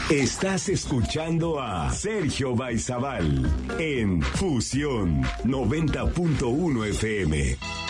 Estás escuchando a Sergio Baizabal en Fusión 90.1 FM.